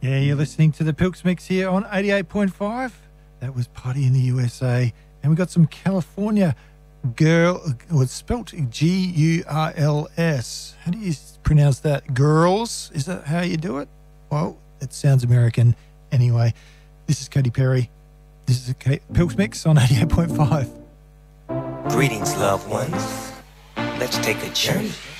Yeah, you're listening to the Pilks Mix here on 88.5. That was Party in the USA. And we got some California girl, it's spelt G-U-R-L-S. How do you pronounce that? Girls? Is that how you do it? Well, it sounds American. Anyway, this is Katy Perry. This is a Pilks Mix on 88.5. Greetings, loved ones. Let's take a journey